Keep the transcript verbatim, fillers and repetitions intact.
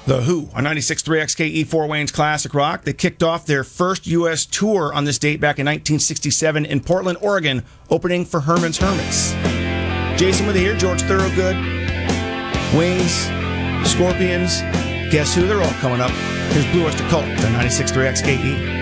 The Who on ninety-six point three X K E, Fort Wayne's Classic Rock. They kicked off their first U S tour on this date back in nineteen sixty-seven in Portland, Oregon, opening for Herman's Hermits. Jason with you here, George Thorogood, Wings, Scorpions. Guess who? They're all coming up. Here's Blue Oyster Cult on ninety-six point three X K E.